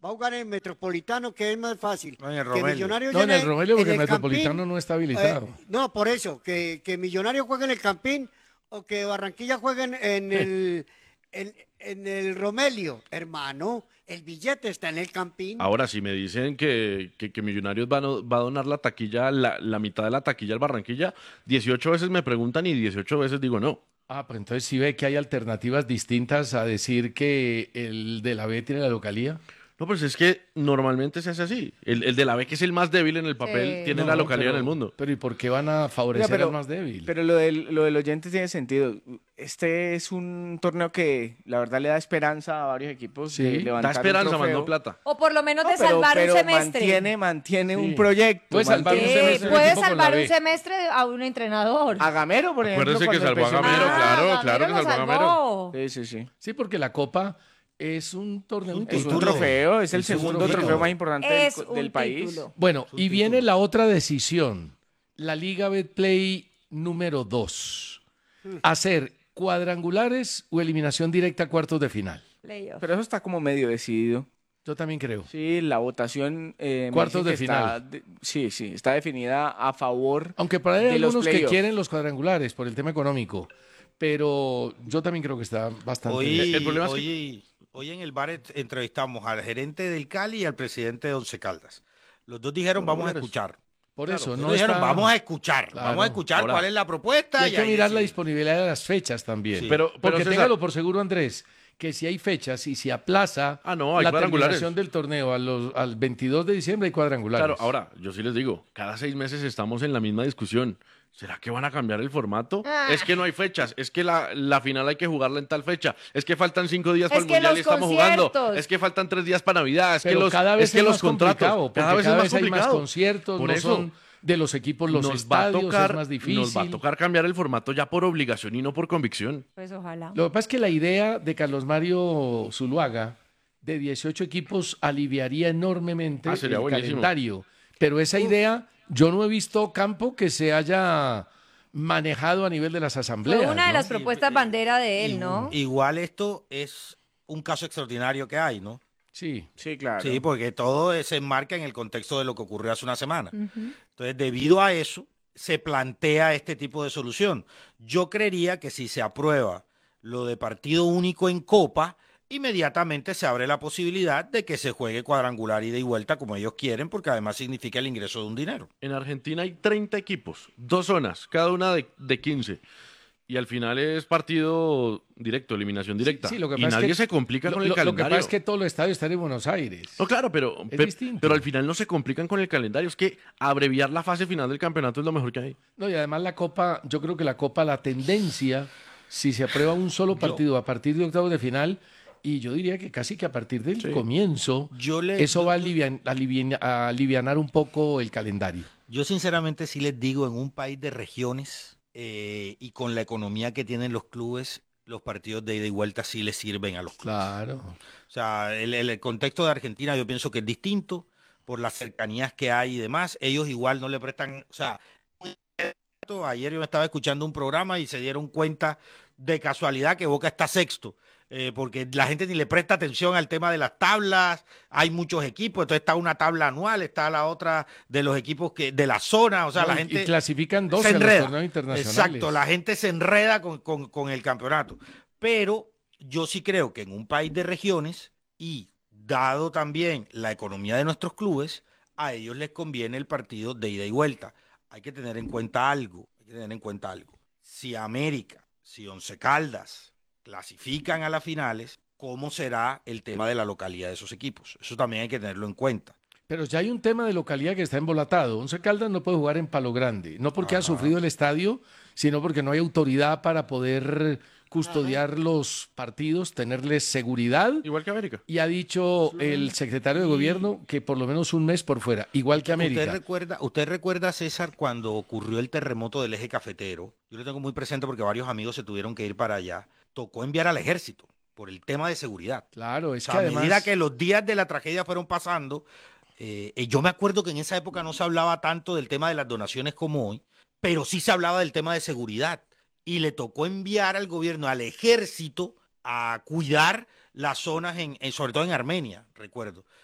Va a jugar en el Metropolitano, que es más fácil. No, en el Que Romelio. Millonarios No, en el llene Romelio, porque el el Metropolitano Campín, no está habilitado. no, por eso, que Millonarios juegue en el Campín o que Barranquilla juegue en el Romelio. Hermano, el billete está en el Campín. Ahora, si me dicen que Millonarios va a donar la taquilla, la mitad de la taquilla al Barranquilla, 18 veces me preguntan y 18 veces digo no. Ah, pues entonces sí ve que hay alternativas distintas a decir que el de la B tiene la localía. No, pues es que normalmente se hace así. El de la B, que es el más débil en el papel, Sí. tiene No, la localidad pero- en el mundo. Pero ¿y por qué van a favorecer Oiga, al más débil? Pero lo del oyente tiene sentido. Este es un torneo que la verdad le da esperanza a varios equipos Sí. de Da levantar Da un esperanza, trofeo. mandó plata. O por lo menos No, de salvar un semestre. mantiene Sí. un proyecto. Puede salvar un Sí, semestre. puede equipo con la salvar B. un semestre a un entrenador. A Gamero, por ejemplo. Acuérdese que cuando salvó a empezó- Gamero, claro, Gamero claro que lo salvó a Gamero. salvó. Sí, sí, sí. Sí, porque la Copa es un torneo Es un título. trofeo, es el Es un segundo título. trofeo más importante Es del un país. título. Bueno, y viene la otra decisión. La Liga Betplay número 2. Hacer cuadrangulares o eliminación directa a cuartos de final. Playoff. Pero eso está como medio decidido. Yo también creo. Sí, la votación. Me Cuartos dicen de que está final. sí, sí, está definida a favor. Aunque por ahí hay de los algunos que playoffs. quieren los cuadrangulares por el tema económico. Pero yo también creo que está bastante bien. El problema es que- Hoy en el bar entrevistamos al gerente del Cali y al presidente de Once Caldas. Los dos dijeron, vamos a escuchar. Por Claro, eso, Los no dos dijeron, está... vamos a escuchar. Claro. Vamos a escuchar Ahora, cuál es la propuesta. Y hay que ahí mirar la decidimos. disponibilidad de las fechas también. Sí. Pero Porque César, téngalo por seguro, Andrés, que si hay fechas y si aplaza Ah, no, hay la cuadrangulares. terminación del torneo al 22 de diciembre hay cuadrangulares. Claro, ahora, yo sí les digo, cada 6 meses estamos en la misma discusión. ¿Será que van a cambiar el formato? Ah. Es que no hay fechas, es que la final hay que jugarla en tal fecha, es que faltan 5 días para Es el que Mundial los y estamos jugando, conciertos. es que faltan 3 días para Navidad, es Pero que los, cada vez es que es los más contratos, complicado, porque cada vez es más hay más complicado. conciertos, Por no eso, son de los equipos los nos va a estadios, tocar, es más difícil. nos va a tocar cambiar el formato ya por obligación y no por convicción. Pues ojalá. Lo que pasa es que la idea de Carlos Mario Zuluaga de 18 equipos aliviaría enormemente Ah, sería el buenísimo. calendario. Pero esa idea, yo no he visto campo que se haya manejado a nivel de las asambleas. Fue una de ¿no? las propuestas bandera de él, ¿no? Igual esto es un caso extraordinario que hay, ¿no? Sí. Sí, claro. Sí, porque todo se enmarca en el contexto de lo que ocurrió hace una semana. Entonces, debido a eso, se plantea este tipo de solución. Yo creería que si se aprueba lo de partido único en Copa, inmediatamente se abre la posibilidad de que se juegue cuadrangular ida y vuelta como ellos quieren, porque además significa el ingreso de un dinero. En Argentina hay 30 equipos, 2 zonas, cada una de 15. Y al final es partido directo, eliminación directa. Sí, lo que y pasa es nadie que se complica con el Lo que calendario. pasa es que todos los estadios están en Buenos Aires. No, claro, pero, Es pe- distinto. pero al final no se complican con el calendario. Es que abreviar la fase final del campeonato es lo mejor que hay. No, y además la Copa, yo creo que la Copa, la tendencia, si se aprueba un solo partido a partir de octavos de final, y yo diría que casi que a partir del comienzo, eso va a alivianar un poco el calendario. Yo sinceramente sí les digo, en un país de regiones y con la economía que tienen los clubes, los partidos de ida y vuelta sí les sirven a los clubes. Claro. O sea, el contexto de Argentina yo pienso que es distinto por las cercanías que hay y demás. Ellos igual no le prestan, o sea, ayer yo me estaba escuchando un programa y se dieron cuenta de casualidad que Boca está sexto. Porque la gente ni le presta atención al tema de las tablas, hay muchos equipos, entonces está una tabla anual, está la otra de los equipos que de la zona, o sea, No, la y gente clasifican 12 se a los enreda. torneos internacionales. Exacto, la gente se enreda con el campeonato. Pero yo sí creo que en un país de regiones y dado también la economía de nuestros clubes, a ellos les conviene el partido de ida y vuelta. Hay que tener en cuenta algo, Si América, si Once Caldas clasifican a las finales, ¿cómo será el tema de la localidad de esos equipos? Eso también hay que tenerlo en cuenta. Pero ya hay un tema de localidad que está embolatado. Once Caldas no puede jugar en Palo Grande, no porque ha sufrido el estadio, sino porque no hay autoridad para poder custodiar los partidos, tenerles seguridad. Igual que América. Y ha dicho el secretario de gobierno que por lo menos un mes por fuera, igual que América. ¿Usted recuerda, César, cuando ocurrió el terremoto del eje cafetero? Yo lo tengo muy presente porque varios amigos se tuvieron que ir para allá. Tocó enviar al ejército por el tema de seguridad. Claro, es O sea, que a además... medida que los días de la tragedia fueron pasando, yo me acuerdo que en esa época no se hablaba tanto del tema de las donaciones como hoy, pero sí se hablaba del tema de seguridad. Y le tocó enviar al gobierno, al ejército, a cuidar las zonas, sobre todo en Armenia, recuerdo.